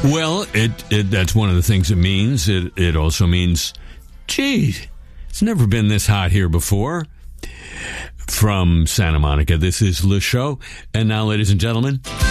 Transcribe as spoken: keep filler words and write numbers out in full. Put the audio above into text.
Well, it, it that's one of the things it means. It, it also means, gee, it's never been this hot here before. From Santa Monica, this is Le Show. And now, ladies and gentlemen,